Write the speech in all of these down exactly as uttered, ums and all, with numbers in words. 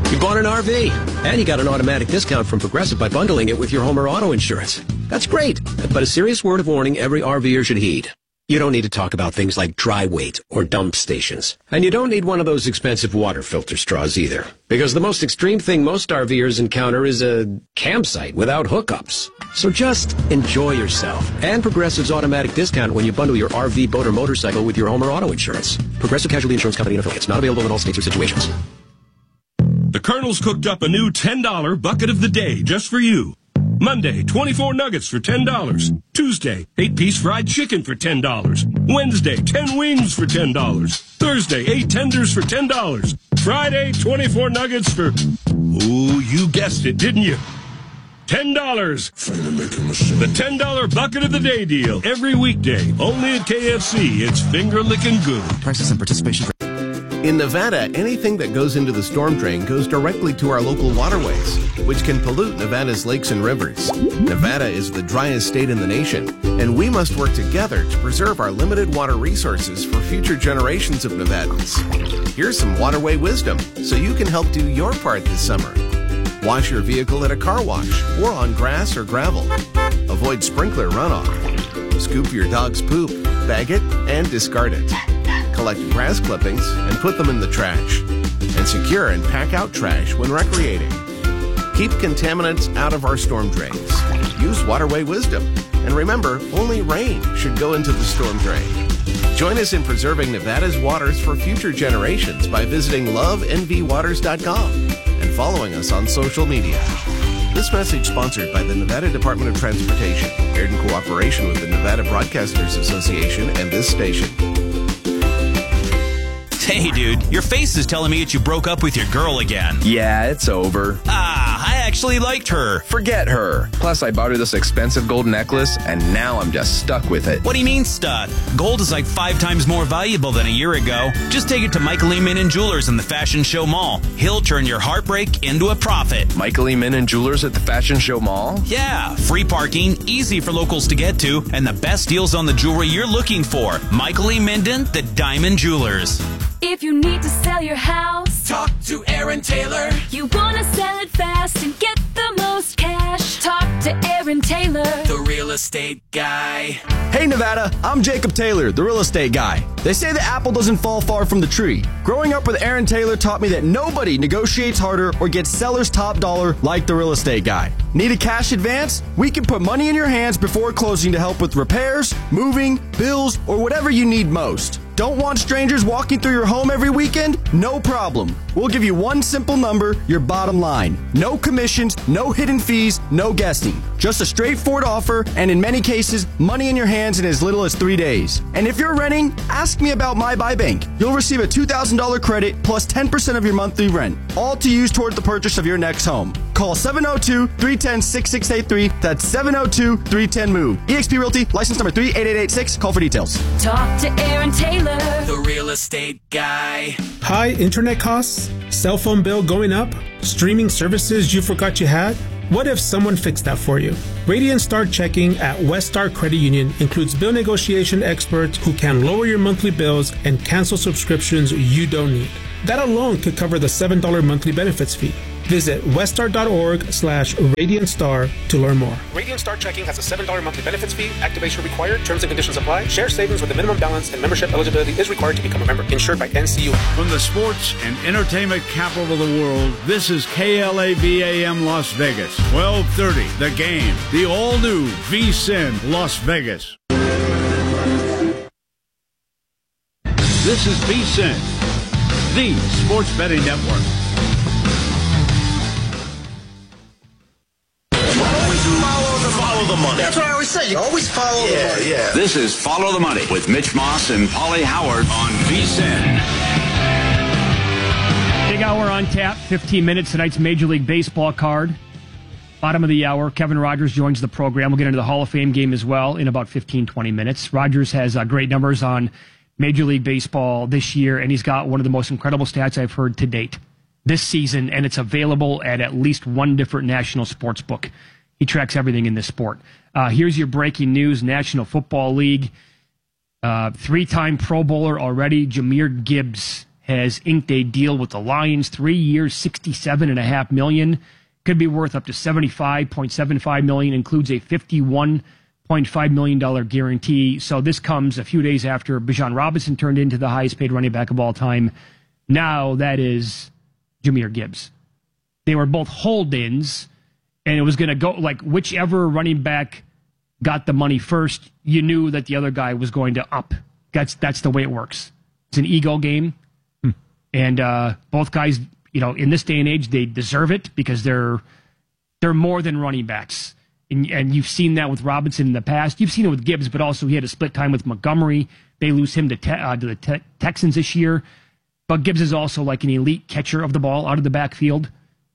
You bought an R V, and you got an automatic discount from Progressive by bundling it with your home or auto insurance. That's great, but a serious word of warning every RVer should heed. You don't need to talk about things like dry weight or dump stations. And you don't need one of those expensive water filter straws either. Because the most extreme thing most RVers encounter is a campsite without hookups. So just enjoy yourself. And Progressive's automatic discount when you bundle your R V, boat, or motorcycle with your home or auto insurance. Progressive Casualty Insurance Company and affiliates. Not available in all states or situations. The Colonel's cooked up a new ten dollar bucket of the day just for you. Monday, twenty-four nuggets for ten dollars. Tuesday, eight-piece fried chicken for ten dollars. Wednesday, ten wings for ten dollars. Thursday, eight tenders for ten dollars. Friday, twenty-four nuggets for... Oh, you guessed it, didn't you? ten dollars. The ten dollar bucket of the day deal. Every weekday, only at K F C. It's finger-licking good. Prices and participation... In Nevada, anything that goes into the storm drain goes directly to our local waterways, which can pollute Nevada's lakes and rivers. Nevada is the driest state in the nation, and we must work together to preserve our limited water resources for future generations of Nevadans. Here's some waterway wisdom so you can help do your part this summer. Wash your vehicle at a car wash or on grass or gravel. Avoid sprinkler runoff. Scoop your dog's poop, bag it, and discard it. Collect grass clippings and put them in the trash. And secure and pack out trash when recreating. Keep contaminants out of our storm drains. Use waterway wisdom. And remember, only rain should go into the storm drain. Join us in preserving Nevada's waters for future generations by visiting love n v waters dot com and following us on social media. This message sponsored by the Nevada Department of Transportation, aired in cooperation with the Nevada Broadcasters Association and this station. Hey, dude, your face is telling me that you broke up with your girl again. Yeah, it's over. Ah, I actually liked her. Forget her. Plus, I bought her this expensive gold necklace, and now I'm just stuck with it. What do you mean stuck? Gold is like five times more valuable than a year ago. Just take it to Michael E. Min and Jewelers in the Fashion Show Mall. He'll turn your heartbreak into a profit. Michael E. Min and Jewelers at the Fashion Show Mall? Yeah, free parking, easy for locals to get to, and the best deals on the jewelry you're looking for. Michael E. Minden, the Diamond Jewelers. If you need to sell your house, talk to Aaron Taylor. You want to sell it fast and get the most cash, talk to Aaron Taylor, the real estate guy. Hey Nevada, I'm Jacob Taylor, the real estate guy. They say the apple doesn't fall far from the tree. Growing up with Aaron Taylor taught me that nobody negotiates harder or gets seller's top dollar like the real estate guy. Need a cash advance? We can put money in your hands before closing to help with repairs, moving, bills, or whatever you need most. Don't want strangers walking through your home every weekend? No problem. We'll give you one simple number, your bottom line. No commissions, no hidden fees, no guessing. Just a straightforward offer, and in many cases, money in your hands in as little as three days. And if you're renting, ask me about My Buy Bank. You'll receive a two thousand dollars credit plus ten percent of your monthly rent, all to use toward the purchase of your next home. Call seven oh two, three one oh, six six eight three. That's seven oh two, three one oh, MOVE. eXp Realty, license number three eight eight eight six. Call for details. talk to Aaron Taylor, the real estate guy. High internet costs? Cell phone bill going up? Streaming services you forgot you had? What if someone fixed that for you? Radiant Star Checking at West Star Credit Union includes bill negotiation experts who can lower your monthly bills and cancel subscriptions you don't need. That alone could cover the seven dollars monthly benefits fee. Visit weststar.org slash Radiant Star to learn more. Radiant Star Checking has a seven dollars monthly benefits fee. Activation required. Terms and conditions apply. Share savings with a minimum balance and membership eligibility is required to become a member. Insured by N C U. From the sports and entertainment capital of the world, this is K L A V A M Las Vegas. twelve thirty, The Game. The all-new V S I N Las Vegas. This is V S I N, the sports betting network. Follow the money. That's what I always say. You always follow yeah, the money. Yeah. This is Follow the Money with Mitch Moss and Paulie Howard on V S I N. Big hour on tap. fifteen minutes. Tonight's Major League Baseball card. Bottom of the hour. Kevin Rogers joins the program. We'll get into the Hall of Fame game as well in about fifteen, twenty minutes. Rogers has uh, great numbers on Major League Baseball this year, and he's got one of the most incredible stats I've heard to date this season, and it's available at at least one different national sports book. He tracks everything in this sport. Uh, here's your breaking news. National Football League. Uh, three-time Pro Bowler already, Jahmyr Gibbs, has inked a deal with the Lions, three years, sixty-seven and a half million. Could be worth up to seventy-five point seven five million. Includes a fifty-one point five million dollars guarantee. So this comes a few days after Bijan Robinson turned into the highest paid running back of all time. Now that is Jahmyr Gibbs. They were both hold-ins, and it was going to go like whichever running back got the money first, you knew that the other guy was going to up. That's that's the way it works. It's an ego game, hmm. and uh, both guys, you know, in this day and age, they deserve it because they're they're more than running backs. And, and you've seen that with Robinson in the past. You've seen it with Gibbs, but also he had a split time with Montgomery. They lose him to, te- uh, to the te- Texans this year. But Gibbs is also like an elite catcher of the ball out of the backfield.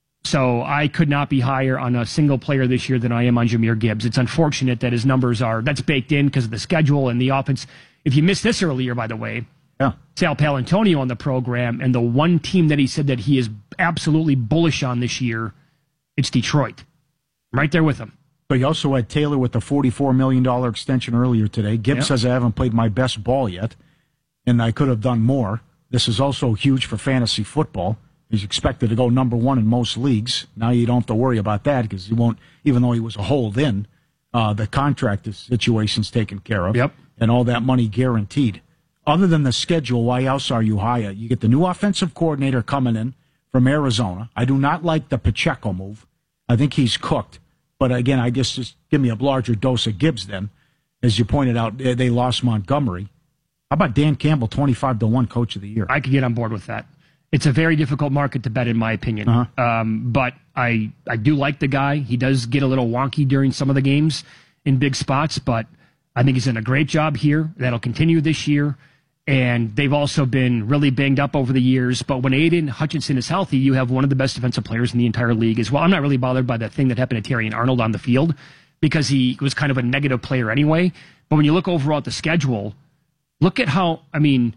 So I could not be higher on a single player this year than I am on Jahmyr Gibbs. It's unfortunate that his numbers are, that's baked in because of the schedule and the offense. If you missed this earlier, by the way, yeah. Sal Palantonio on the program, and the one team that he said that he is absolutely bullish on this year, it's Detroit. I'm right there with him. But you also had Taylor with the forty-four million dollars extension earlier today. Gibbs yep. says I haven't played my best ball yet, and I could have done more. This is also huge for fantasy football. He's expected to go number one in most leagues. Now you don't have to worry about that because he won't, even though he was a hold-in, uh, the contract situation's taken care of, yep. and all that money guaranteed. Other than the schedule, why else are you higher? You get the new offensive coordinator coming in from Arizona. I do not like the Pacheco move. I think he's cooked. But again, I guess just give me a larger dose of Gibbs then. As you pointed out, they lost Montgomery. How about Dan Campbell, twenty-five to one Coach of the Year? I could get on board with that. It's a very difficult market to bet, in my opinion. Uh-huh. Um, but I, I do like the guy. He does get a little wonky during some of the games in big spots, but I think he's done a great job here. That'll continue this year. And they've also been really banged up over the years. But when Aiden Hutchinson is healthy, you have one of the best defensive players in the entire league as well. I'm not really bothered by the thing that happened to Terrion Arnold on the field because he was kind of a negative player anyway. But when you look overall at the schedule, look at how, I mean,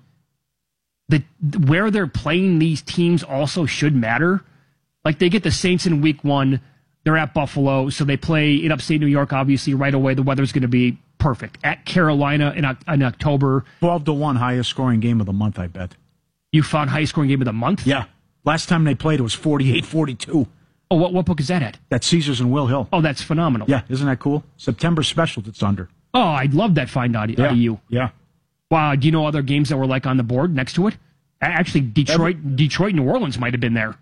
the where they're playing these teams also should matter. Like they get the Saints in week one. They're at Buffalo, so they play in upstate New York, obviously, right away. The weather's going to be perfect. At Carolina in, in October. twelve to one, highest scoring game of the month, I bet. You found highest scoring game of the month? Yeah. Last time they played, it was forty-eight forty-two. Oh, what, what book is that at? That's Caesars and Will Hill. Oh, that's phenomenal. Yeah, isn't that cool? September special it's under. Oh, I'd love that find out, yeah. out of you. Yeah. Wow, do you know other games that were like on the board next to it? Actually, Detroit, Every- Detroit, New Orleans might have been there.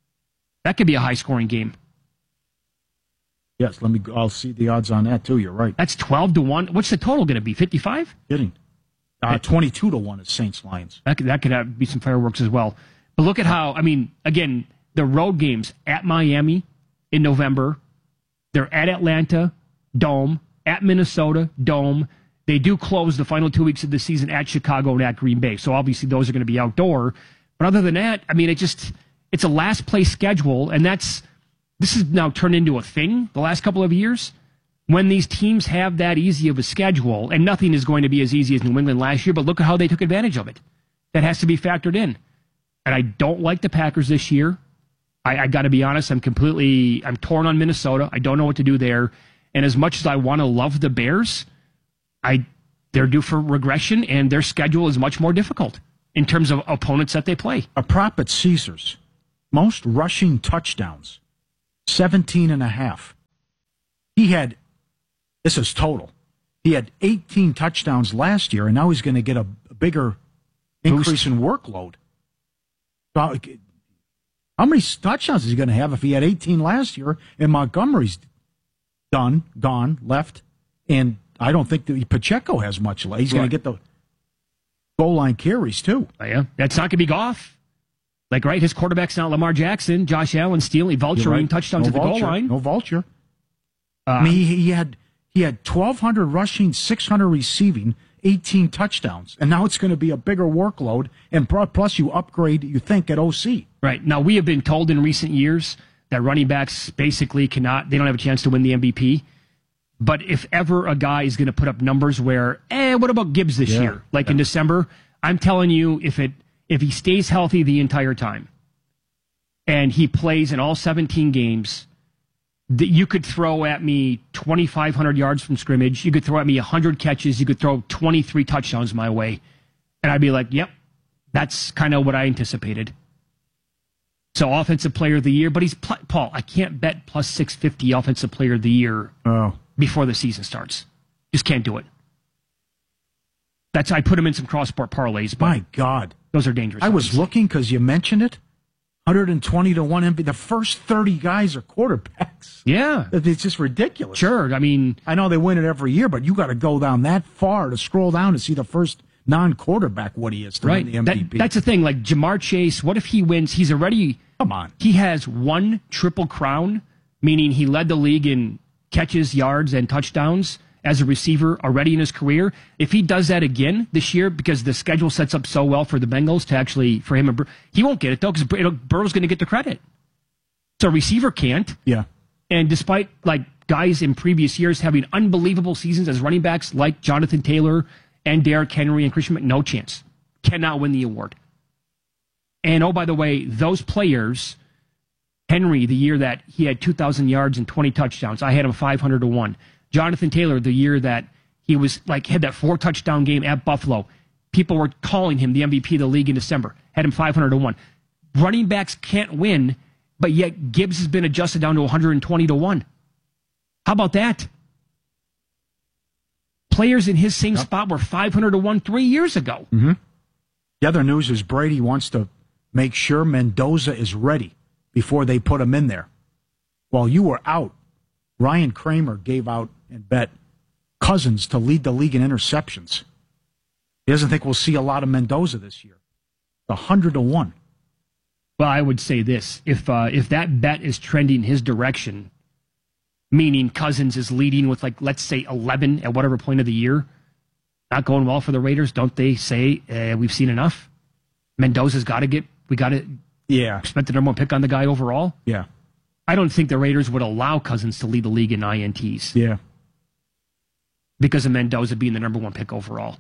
That could be a high scoring game. Yes, let me. I'll see the odds on that too. You're right. That's twelve to one. What's the total going to be? Fifty-five? Kidding. Uh, Twenty-two to one is Saints Lions. That could that could have, be some fireworks as well. But look at how. I mean, again, the road games at Miami in November. They're at Atlanta, Dome. At Minnesota, Dome. They do close the final two weeks of the season at Chicago and at Green Bay. So obviously those are going to be outdoor. But other than that, I mean, it just it's a last place schedule, and that's. This has now turned into a thing the last couple of years when these teams have that easy of a schedule, and nothing is going to be as easy as New England last year, but look at how they took advantage of it. That has to be factored in. And I don't like the Packers this year. I, I got to be honest, I'm completely, I'm torn on Minnesota. I don't know what to do there. And as much as I want to love the Bears, I they're due for regression, and their schedule is much more difficult in terms of opponents that they play. A prop at Caesars. Most rushing touchdowns. seventeen and a half. He had, this is total, he had eighteen touchdowns last year, and now he's going to get a, a bigger increase Boost. in workload. How many touchdowns is he going to have if he had eighteen last year, and Montgomery's done, gone, left, and I don't think that Pacheco has much left. He's right. going to get the goal line carries, too. Oh, yeah, that's not going to be Goff. Like, right, his quarterback's not Lamar Jackson. Josh Allen stealing, vulturing right. touchdown no to the vulture. goal line. No vulture. Uh, I mean, he, he had he had twelve hundred rushing, six hundred receiving, eighteen touchdowns. And now it's going to be a bigger workload. And plus you upgrade, you think, at O C. Right. Now, we have been told in recent years that running backs basically cannot, they don't have a chance to win the M V P. But if ever a guy is going to put up numbers where, eh, what about Gibbs this yeah. year? Like yeah. in December, I'm telling you, if it if he stays healthy the entire time and he plays in all seventeen games, that you could throw at me twenty-five hundred yards from scrimmage. You could throw at me one hundred catches. You could throw twenty-three touchdowns my way. And I'd be like, yep, That's kind of what I anticipated. So offensive player of the year, but he's, pl- Paul, I can't bet plus six fifty offensive player of the year oh. before the season starts. Just can't do it. That's I put him in some cross-sport parlays. But My God. Those are dangerous. I was looking because you mentioned it. one hundred twenty to one M V P. The first thirty guys are quarterbacks. Yeah. It's just ridiculous. Sure. I mean, I know they win it every year, but you got to go down that far to scroll down to see the first non-quarterback what he is to right. win the M V P. That, that's the thing. Like Jamar Chase, what if he wins? He's already. Come on. He has one triple crown, meaning he led the league in catches, yards, and touchdowns as a receiver already in his career. If he does that again this year, because the schedule sets up so well for the Bengals to actually, for him, and Bur- he won't get it though, because Burrow's going to get the credit. So a receiver can't. Yeah. And despite like guys in previous years having unbelievable seasons as running backs like Jonathan Taylor and Derrick Henry and Christian Mc, no chance. Cannot win the award. And oh, by the way, those players, Henry, the year that he had two thousand yards and twenty touchdowns, I had him five hundred to one. Jonathan Taylor, the year that he was like had that four touchdown game at Buffalo, people were calling him the M V P of the league in December, had him five hundred to one. Running backs can't win, but yet Gibbs has been adjusted down to one hundred twenty to one. How about that? Players in his same yep. spot were five hundred to one three years ago. Mm-hmm. The other news is Brady wants to make sure Mendoza is ready before they put him in there. While you were out, Ryan Kramer gave out and bet Cousins to lead the league in interceptions. He doesn't think we'll see a lot of Mendoza this year. one hundred to one. Well, I would say this. If uh, if that bet is trending his direction, meaning Cousins is leading with, like, let's say eleven at whatever point of the year, not going well for the Raiders, don't they say, uh, we've seen enough? Mendoza's got to get, we got to yeah. spend the number one pick on the guy overall? Yeah. I don't think the Raiders would allow Cousins to lead the league in I N Ts. Yeah. Because of Mendoza being the number one pick overall.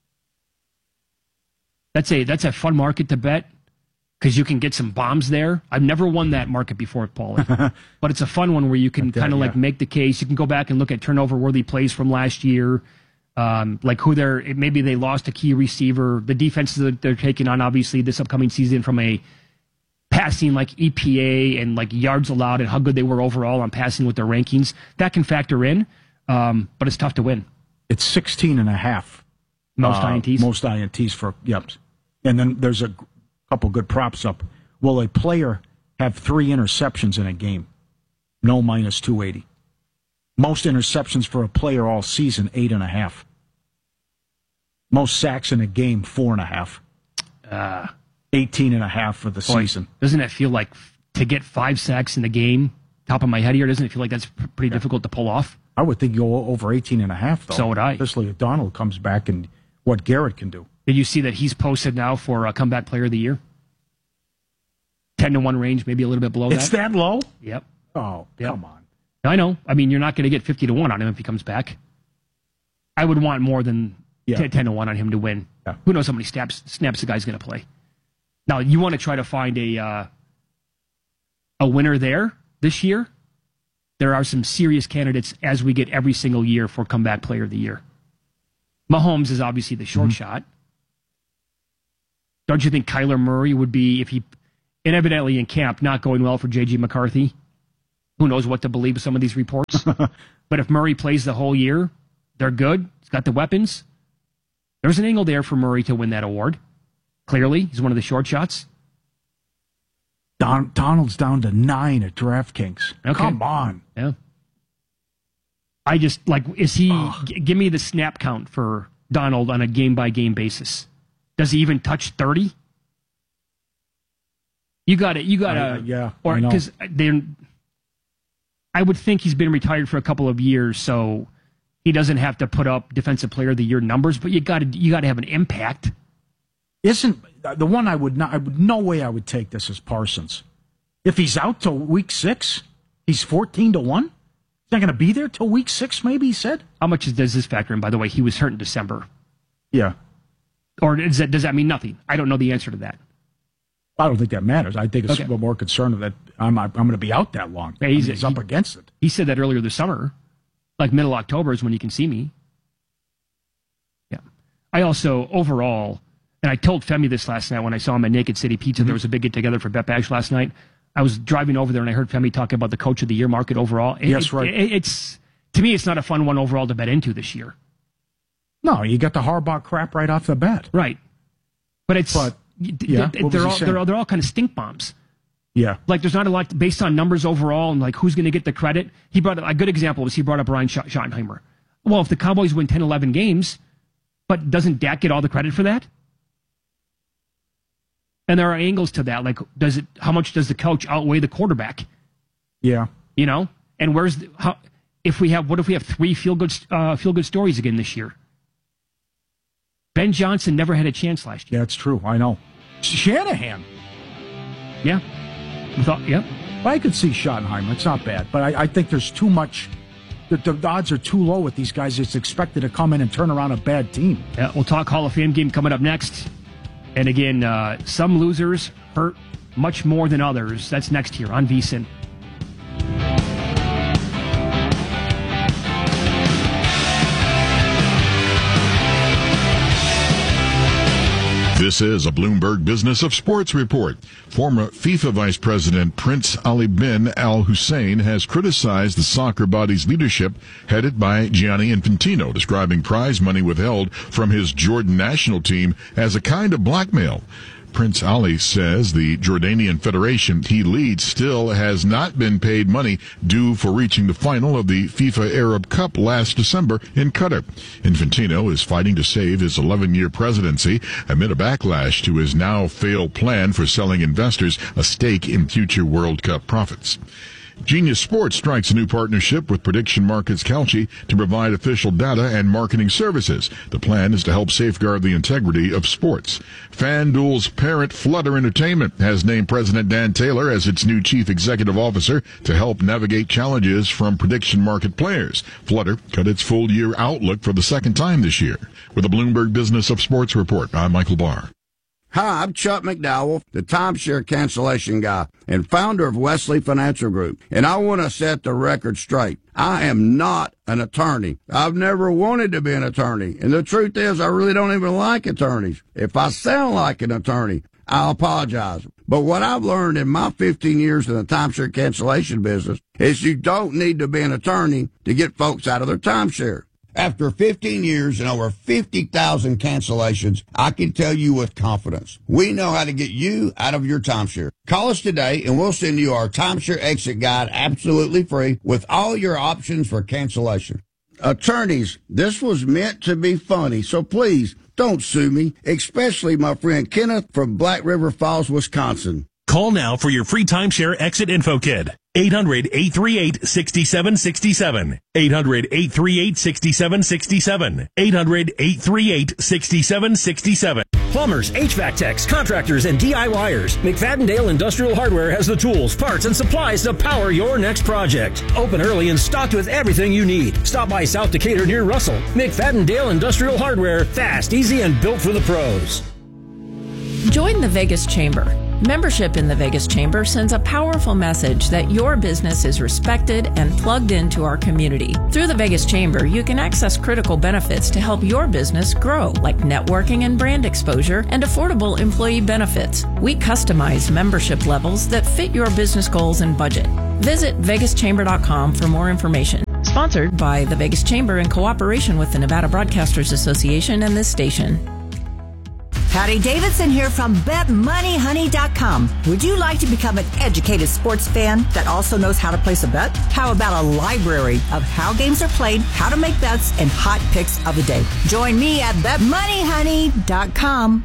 That's a that's a fun market to bet because you can get some bombs there. I've never won that market before, Paulie. But it's a fun one where you can kind of yeah. like make the case. You can go back and look at turnover-worthy plays from last year. Um, like who they're, maybe they lost a key receiver. The defenses that they're taking on, obviously, this upcoming season from a passing like E P A and like yards allowed and how good they were overall on passing with their rankings. That can factor in, um, but it's tough to win. It's sixteen and a half. Most uh, I N Ts? Most I N Ts for, yep. And then there's a couple good props up. Will a player have three interceptions in a game? No, minus two eighty. Most interceptions for a player all season, eight and a half. Most sacks in a game, four and a half. Uh, eighteen and a half for the boy, season. Doesn't it feel like to get five sacks in the game, top of my head here, doesn't it feel like that's pretty yeah. difficult to pull off? I would think you go over eighteen and a half, though. So would I. Especially if Donald comes back and what Garrett can do. Did you see that he's posted now for a comeback player of the year? ten to one range, maybe a little bit below it's that. It's that low? Yep. Oh, yep. come on. I know. I mean, you're not going to get fifty to one on him if he comes back. I would want more than yeah. ten to one on him to win. Yeah. Who knows how many snaps, snaps the guy's going to play. Now, you want to try to find a uh, a winner there this year? There are some serious candidates as we get every single year for comeback player of the year. Mahomes is obviously the short mm-hmm. shot. Don't you think Kyler Murray would be, if he, and evidently in camp, not going well for J J McCarthy? Who knows what to believe of some of these reports? But if Murray plays the whole year, they're good. He's got the weapons. There's an angle there for Murray to win that award. Clearly, he's one of the short shots. Don, Donald's down to nine at DraftKings. Okay. Come on. Yeah. I just, like, is he, g- give me the snap count for Donald on a game-by-game basis. Does he even touch thirty? You got it. You got to, yeah, or because they're. I would think he's been retired for a couple of years, so he doesn't have to put up Defensive Player of the Year numbers. But you got to, you got to have an impact. Isn't the one I would not? I would no way I would take this as Parsons. If he's out till week six, he's fourteen to one. He's not going to be there till week six. Maybe he said. How much does this factor in? By the way, he was hurt in December. Yeah. Or does that, does that mean nothing? I don't know the answer to that. I don't think that matters. I think it's okay. more concerned that I'm I'm going to be out that long. Yeah, he's, I mean, he's he, up against it. He said that earlier this summer, like middle October is when you can see me. Yeah. I also overall, and I told Femi this last night when I saw him at Naked City Pizza. Mm-hmm. There was a big get-together for Bet Bash last night. I was driving over there, and I heard Femi talking about the Coach of the Year market overall. It, yes, it, right. It, it's to me, it's not a fun one overall to bet into this year. No, you got the Harbaugh crap right off the bat. Right. But it's but, yeah, they're, they're, all, they're, all, they're all kind of stink bombs. Yeah. Like, there's not a lot based on numbers overall and, like, who's going to get the credit. He brought a good example was he brought up Ryan Schottenheimer. Well, if the Cowboys win ten, eleven games, but doesn't Dak get all the credit for that? And there are angles to that. Like, does it? How much does the coach outweigh the quarterback? Yeah. You know? And where's the, how, if we have, what if we have three feel-good uh, feel-good stories again this year? Ben Johnson never had a chance last year. Yeah, it's true. I know. Shanahan. Yeah. I thought, yeah. Well, I could see Schottenheimer. It's not bad. But I, I think there's too much. The, the odds are too low with these guys. It's expected to come in and turn around a bad team. Yeah, we'll talk Hall of Fame game coming up next. And again, uh, some losers hurt much more than others. That's next here on V S I N. This is a Bloomberg Business of Sports report. Former FIFA Vice President Prince Ali bin Al Hussein has criticized the soccer body's leadership headed by Gianni Infantino, describing prize money withheld from his Jordan national team as a kind of blackmail. Prince Ali says the Jordanian federation he leads still has not been paid money due for reaching the final of the FIFA Arab Cup last December in Qatar. Infantino is fighting to save his eleven-year presidency amid a backlash to his now failed plan for selling investors a stake in future World Cup profits. Genius Sports strikes a new partnership with Prediction Markets Kalshi to provide official data and marketing services. The plan is to help safeguard the integrity of sports. FanDuel's parent Flutter Entertainment has named President Dan Taylor as its new chief executive officer to help navigate challenges from prediction market players. Flutter cut its full-year outlook for the second time this year. With a Bloomberg Business of Sports report, I'm Michael Barr. Hi, I'm Chuck McDowell, the timeshare cancellation guy and founder of Wesley Financial Group, and I want to set the record straight. I am not an attorney. I've never wanted to be an attorney, and the truth is I really don't even like attorneys. If I sound like an attorney, I apologize. But what I've learned in my fifteen years in the timeshare cancellation business is you don't need to be an attorney to get folks out of their timeshare. After fifteen years and over fifty thousand cancellations, I can tell you with confidence, we know how to get you out of your timeshare. Call us today and we'll send you our timeshare exit guide absolutely free with all your options for cancellation. Attorneys, this was meant to be funny, so please don't sue me, especially my friend Kenneth from Black River Falls, Wisconsin. Call now for your free timeshare exit info kit. eight hundred, eight three eight, six seven six seven. eight hundred, eight three eight, six seven six seven. eight hundred, eight three eight, six seven six seven. Plumbers, H V A C techs, contractors, and DIYers. McFadden-Dale Industrial Hardware has the tools, parts, and supplies to power your next project. Open early and stocked with everything you need. Stop by South Decatur near Russell. McFadden-Dale Industrial Hardware. Fast, easy, and built for the pros. Join the Vegas Chamber. Membership in the Vegas Chamber sends a powerful message that your business is respected and plugged into our community. Through the Vegas Chamber, you can access critical benefits to help your business grow, like networking and brand exposure and affordable employee benefits. We customize membership levels that fit your business goals and budget. Visit vegas chamber dot com for more information. Sponsored by the Vegas Chamber in cooperation with the Nevada Broadcasters Association and this station. Patty Davidson here from bet money honey dot com. Would you like to become an educated sports fan that also knows how to place a bet? How about a library of how games are played, how to make bets, and hot picks of the day? Join me at bet money honey dot com.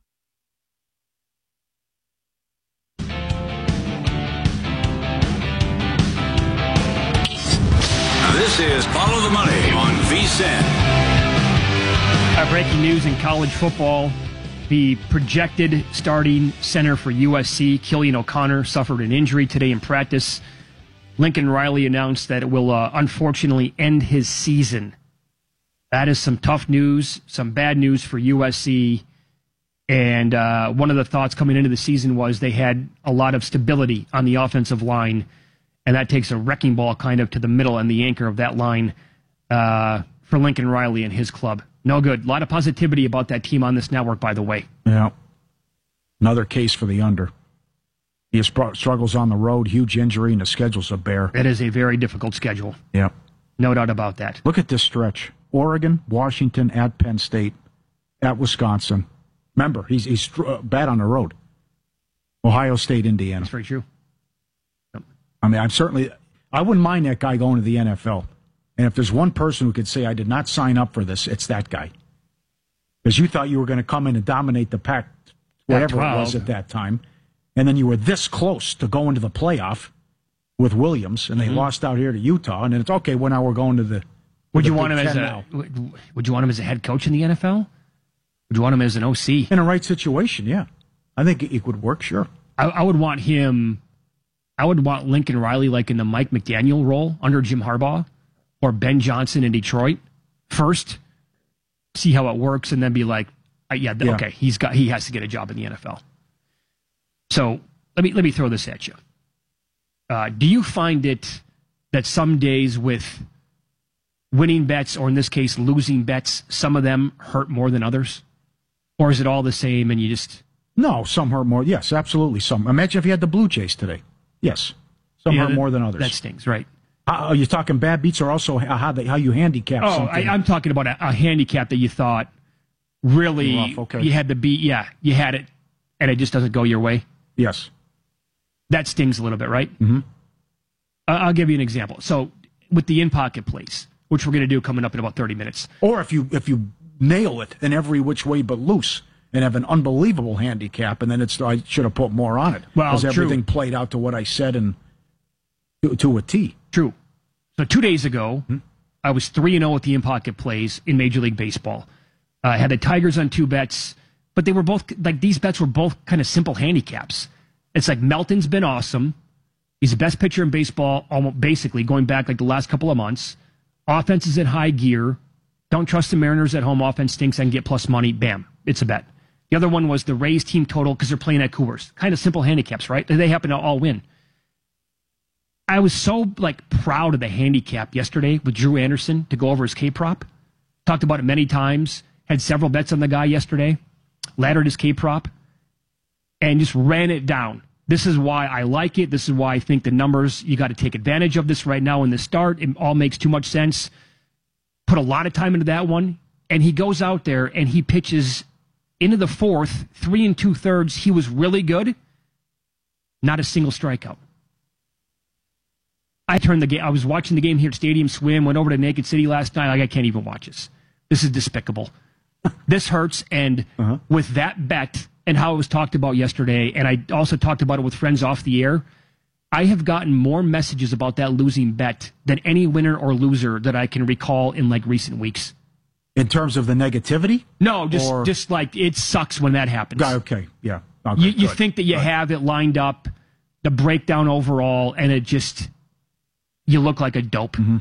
This is Follow the Money on V S I N. Uh, breaking news in college football. The projected starting center for U S C, Killian O'Connor, suffered an injury today in practice. Lincoln Riley announced that it will uh, unfortunately end his season. That is some tough news, some bad news for U S C. And uh, one of the thoughts coming into the season was they had a lot of stability on the offensive line, and that takes a wrecking ball kind of to the middle and the anchor of that line uh, for Lincoln Riley and his club. No good. A lot of positivity about that team on this network, by the way. Yeah. Another case for the under. He struggles on the road, huge injury, and the schedule's a bear. It is a very difficult schedule. Yeah. No doubt about that. Look at this stretch. Oregon, Washington, at Penn State, at Wisconsin. Remember, he's, he's bad on the road. Ohio State, Indiana. That's very true. Yep. I mean, I'm certainly, I wouldn't mind that guy going to the N F L. And if there's one person who could say, I did not sign up for this, it's that guy. Because you thought you were going to come in and dominate the Pac, whatever it was at that time. And then you were this close to going to the playoff with Williams, and they mm-hmm. lost out here to Utah. And then it's okay. Well, now we're going to the. Would you want him as a now. Would you want him as a head coach in the N F L? Would you want him as an O C in a right situation? Yeah, I think it would work. Sure, I, I would want him. I would want Lincoln Riley like in the Mike McDaniel role under Jim Harbaugh, or Ben Johnson in Detroit first. See how it works, and then be like, yeah, yeah. okay, he's got he has to get a job in the N F L. So let me let me throw this at you. Uh, do you find it that some days with winning bets, or in this case losing bets, some of them hurt more than others, or is it all the same and you just no? Some hurt more. Yes, absolutely. Some. Imagine if you had the Blue Jays today. Yes, some yeah, hurt that, more than others. That stings, right? Uh, are you talking bad beats, or also how they, how you handicap? Oh, something? I, I'm talking about a, a handicap that you thought really rough, okay. you had to beat. Yeah, you had it, and it just doesn't go your way. Yes. That stings a little bit, right? Mm-hmm. Uh, I'll give you an example. So with the in-pocket plays, which we're going to do coming up in about thirty minutes. Or if you if you nail it in every which way but loose and have an unbelievable handicap, and then it's I should have put more on it. Well, because everything true. played out to what I said and to, to a T. True. So two days ago, hmm? I was three and zero with the in-pocket plays in Major League Baseball. I uh, had the Tigers on two bets. But they were both, like, these bets were both kind of simple handicaps. It's like Melton's been awesome. He's the best pitcher in baseball, almost basically, going back like the last couple of months. Offense is in high gear. Don't trust the Mariners at home. Offense stinks. I can get plus money. Bam. It's a bet. The other one was the Rays team total because they're playing at Coors. Kind of simple handicaps, right? They happen to all win. I was so, like, proud of the handicap yesterday with Drew Anderson to go over his K-prop. Talked about it many times. Had several bets on the guy yesterday. Laddered his K-prop, and just ran it down. This is why I like it. This is why I think the numbers, you got to take advantage of this right now in the start. It all makes too much sense. Put a lot of time into that one, and he goes out there and he pitches into the fourth, three and two-thirds. He was really good. Not a single strikeout. I turned the game. I was watching the game here at Stadium Swim, went over to Naked City last night. Like, I can't even watch this. This is despicable. This hurts, and uh-huh. with that bet and how it was talked about yesterday, and I also talked about it with friends off the air, I have gotten more messages about that losing bet than any winner or loser that I can recall in like recent weeks. In terms of the negativity? No, just or... just like it sucks when that happens. Okay, yeah. Okay, you you good. think that you good. have it lined up, the breakdown overall, and it just, you look like a dope. Mm-hmm.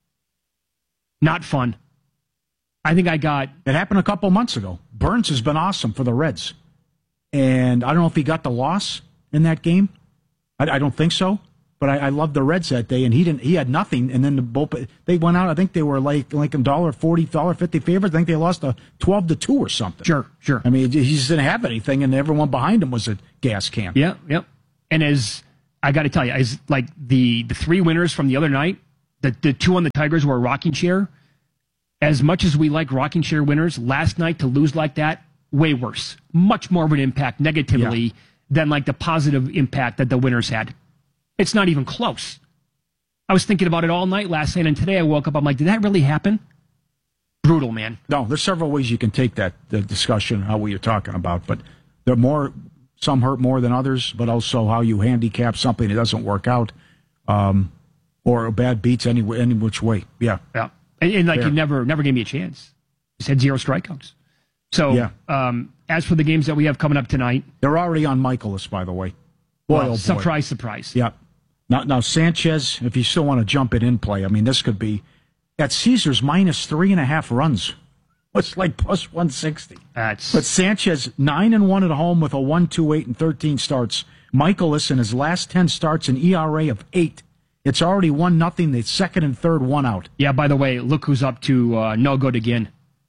Not fun. I think I got... It happened a couple months ago. Burns has been awesome for the Reds. And I don't know if he got the loss in that game. I, I don't think so. But I, I loved the Reds that day, and he didn't. He had nothing. And then the bullpen, they went out. I think they were like like a dollar forty, dollar fifty favorites. I think they lost a twelve to two or something. Sure, sure. I mean, he just didn't have anything, and everyone behind him was a gas can. Yeah, yep. And as I got to tell you, as like the the three winners from the other night, the the two on the Tigers were a rocking chair. As much as we like rocking chair winners, last night to lose like that, way worse. Much more of an impact negatively yeah. than like the positive impact that the winners had. It's not even close. I was thinking about it all night last night, and today I woke up, I'm like, did that really happen? Brutal, man. No, there's several ways you can take that the discussion, how we are talking about, but there are more, some hurt more than others, but also how you handicap something that doesn't work out, um, or bad beats any, any which way. Yeah. Yeah. And, and like Fair. you never never gave me a chance. Just had zero strikeouts. So yeah. um, as for the games that we have coming up tonight, they're already on Michaelis, by the way. Boy, well, oh boy. surprise, surprise. Yeah. Now, now Sanchez, if you still want to jump it in play, I mean, this could be at Caesars minus three and a half runs. It's like plus one sixty. That's but Sanchez nine and one at home with a one two eight and thirteen starts. Michaelis in his last ten starts an E R A of eight. It's already one nothing. The second and third one out. Yeah. By the way, look who's up to uh, no good again.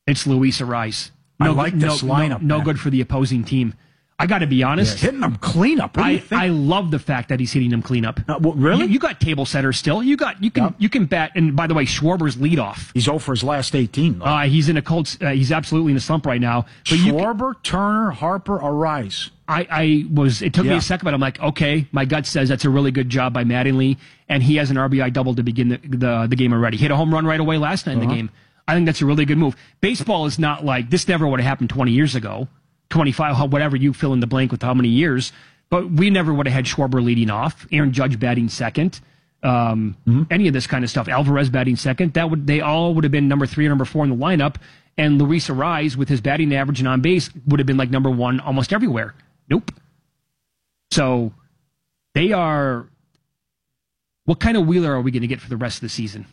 It's Luis Ariz. No, I like this no, lineup. No, no man. good for the opposing team. I got to be honest. Yeah, hitting them cleanup. What do you I, think? I love the fact that he's hitting them cleanup. Uh, well, really? You, you got table setters still. You got you can Yep. you can bat. And by the way, Schwarber's leadoff. He's over for his last eighteen. Though. Uh, he's in a cold. Uh, he's absolutely in a slump right now. But you can- Schwarber, Turner, Harper, Ariz. I, I was. It took me Yeah. a second, but I'm like, okay. My gut says that's a really good job by Mattingly, and he has an R B I double to begin the the, the game already. Hit a home run right away last night in Uh-huh. the game. I think that's a really good move. Baseball is not like this. Never would have happened twenty years ago, twenty-five, how- whatever you fill in the blank with how many years. But we never would have had Schwarber leading off, Aaron Judge batting second, um, Mm-hmm. any of this kind of stuff. Alvarez batting second. That would they all would have been number three or number four in the lineup, and Luis Ariz with his batting average and on base would have been like number one almost everywhere. Nope. So they are. What kind of Wheeler are we going to get for the rest of the season?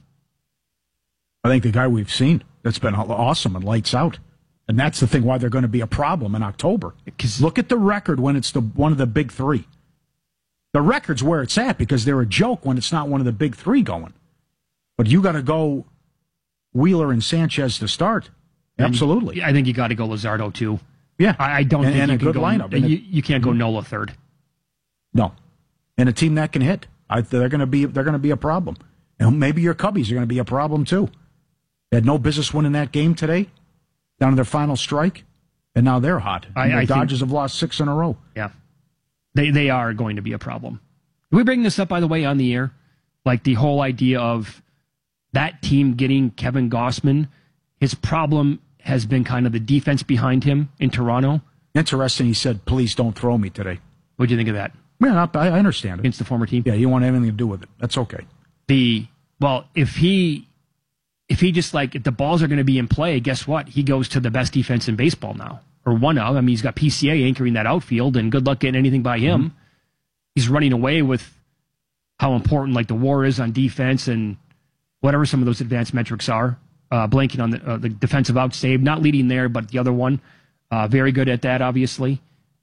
I think the guy we've seen that's been awesome and lights out. And that's the thing why they're going to be a problem in October. Because look at the record when it's the one of the big three. The record's where it's at because they're a joke when it's not one of the big three going. But you got to go Wheeler and Sanchez to start. Absolutely. I think you got to go Luzardo too. Yeah. I, I don't and, think and you a can good go, lineup. You, you can't go Nola third. No. And a team that can hit. I, they're going to be they're going to be a problem. And maybe your Cubbies are going to be a problem too. They had no business winning that game today, down to their final strike, and now they're hot. I- And the I think- Dodgers have lost six in a row. Yeah. They they are going to be a problem. Did we bring this up, by the way, on the air? Like the whole idea of that team getting Kevin Gossman, his problem has been kind of the defense behind him in Toronto. Interesting. He said, "Please don't throw me today." What'd you think of that? Yeah, I, I understand it. Against the former team? Yeah, you want anything to do with it. That's okay. The well, if he if he just like if the balls are going to be in play, guess what? He goes to the best defense in baseball now, or one of. I mean, he's got P C A anchoring that outfield, and good luck getting anything by him. Mm-hmm. He's running away with how important like the WAR is on defense and whatever some of those advanced metrics are. Uh, blanking on the uh, the defensive out save, not leading there, but the other one, uh, very good at that. Obviously,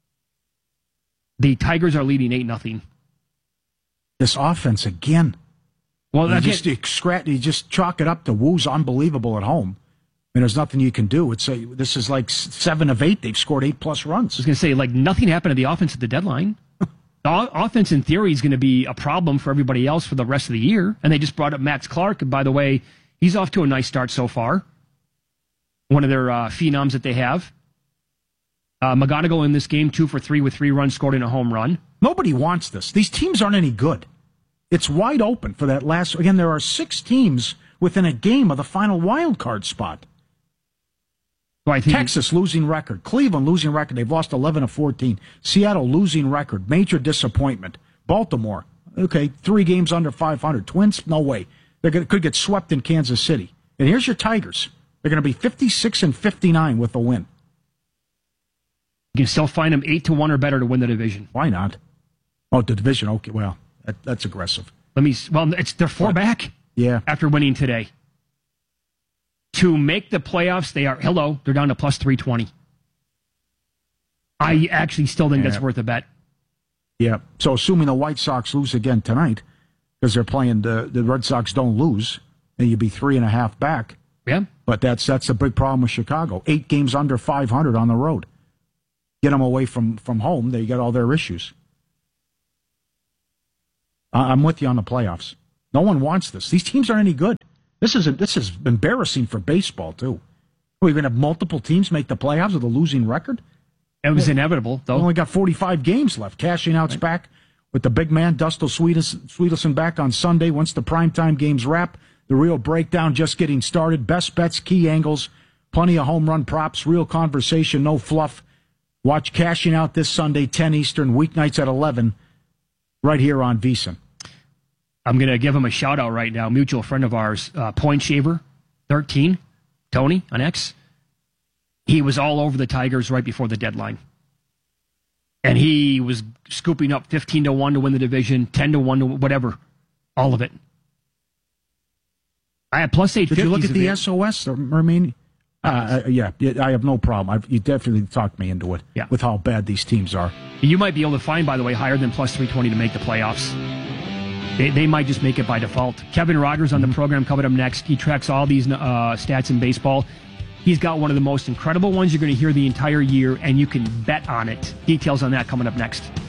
the Tigers are leading eight nothing. This offense again. Well, you again, just you scratch, you just chalk it up to Woo's unbelievable at home. I mean, there's nothing you can do. It's a, this is like seven of eight. They've scored eight plus runs. I was going to say, like, nothing happened to the offense at the deadline. The o- offense, in theory, is going to be a problem for everybody else for the rest of the year. And they just brought up Max Clark. And by the way, he's off to a nice start so far. One of their uh, phenoms that they have. Uh, McGonigal in this game, two for three with three runs scored in a home run. Nobody wants this. These teams aren't any good. It's wide open for that last. Again, there are six teams within a game of the final wild card spot. Well, I think Texas losing record. Cleveland losing record. They've lost eleven of fourteen. Seattle losing record. Major disappointment. Baltimore, okay, three games under five hundred. Twins, no way. They could get swept in Kansas City. And here's your Tigers. They're going to be fifty-six and fifty-nine with a win. You can still find them eight to one or better to win the division. Why not? Oh, the division. Okay, well, that, that's aggressive. Let me. Well, it's they're four back. Yeah. After winning today. To make the playoffs, they are hello. They're down to plus three twenty. I actually still think Yeah. that's worth a bet. Yeah. So assuming the White Sox lose again tonight, because they're playing the the Red Sox don't lose, then you'd be three and a half back. Yeah. But that's that's a big problem with Chicago. Eight games under five hundred on the road. Get them away from, from home, they get all their issues. I- I'm with you on the playoffs. No one wants this. These teams aren't any good. This is a, this is embarrassing for baseball too. We're going to have multiple teams make the playoffs with a losing record. It was inevitable, though. We only got forty-five games left. Cashing out's right. Back with the big man, Dustin Sweetelson, back on Sunday. Once the primetime games wrap, the real breakdown just getting started. Best bets, key angles, plenty of home run props, real conversation, no fluff. Watch Cashing Out this Sunday, ten Eastern, weeknights at eleven, right here on VSiN. I'm going to give him a shout-out right now. Mutual friend of ours, uh, Point Shaver, thirteen, Tony on X. He was all over the Tigers right before the deadline. And he was scooping up fifteen to one to win the division, ten to one to whatever, all of it. I had plus eight fifty. Did you look at the S O S? I mean, uh, yeah, I have no problem. I've, you definitely talked me into it yeah. with how bad these teams are. You might be able to find, by the way, higher than plus three twenty to make the playoffs. They, they might just make it by default. Kevin Rogers on the program coming up next. He tracks all these uh, stats in baseball. He's got one of the most incredible ones you're going to hear the entire year, and you can bet on it. Details on that coming up next.